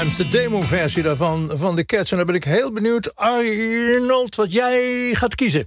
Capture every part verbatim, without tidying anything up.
De demo-versie daarvan van de Cats. En dan ben ik heel benieuwd, Arnold, wat jij gaat kiezen.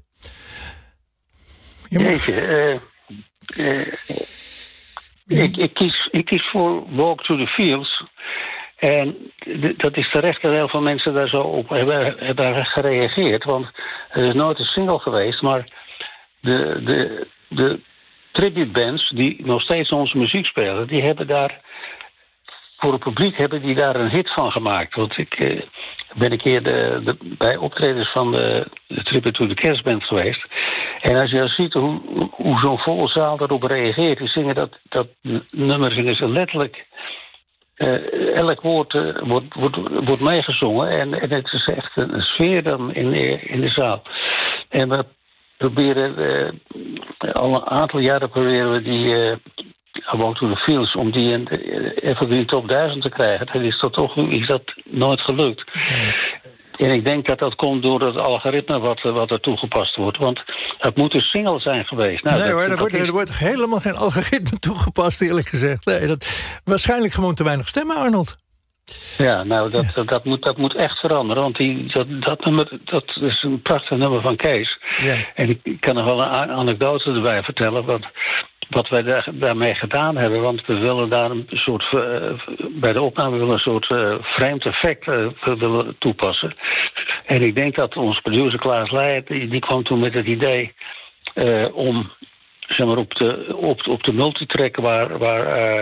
Je moet... uh, uh, ik, ik, kies, ik kies voor Walk to the Fields. En d- dat is terecht dat heel veel mensen daar zo op hebben, hebben gereageerd. Want het is nooit een single geweest. Maar de, de, de tributebands die nog steeds onze muziek spelen, die hebben daar... Voor het publiek hebben die daar een hit van gemaakt. Want ik eh, ben een keer de, de, bij optredens van de, de Tribute to the Cats Band geweest. En als je dan ziet hoe, hoe zo'n volle zaal daarop reageert. Die zingen dat, dat nummer zingen ze letterlijk. Uh, elk woord uh, wordt, wordt, wordt meegezongen. En, en het is echt een sfeer dan in, in de zaal. En we proberen uh, al een aantal jaren proberen we die... Uh, Walk to the Fields, om die in de Evergreen Top duizend te krijgen. Dat is, dat toch, is dat nooit gelukt. Nee. En ik denk dat dat komt door het algoritme wat, wat er toegepast wordt. Want het moet een single zijn geweest. Nou, nee dat, hoor, er dat wordt, is... er wordt helemaal geen algoritme toegepast, eerlijk gezegd. Nee, dat, waarschijnlijk gewoon te weinig stemmen, Arnold. Ja, nou, dat, ja. dat, dat, moet, dat moet echt veranderen. Want die, dat, dat nummer, dat is een prachtig nummer van Kees. Ja. En ik, ik kan nog wel een anekdote erbij vertellen. Want wat wij daar, daarmee gedaan hebben, want we willen daar een soort, uh, bij de opname willen een soort uh, vreemd effect uh, willen toepassen. En ik denk dat onze producer Klaas Leijer, die, die kwam toen met het idee uh, om, zeg maar, op de, op, op de multitrack waar, waar uh,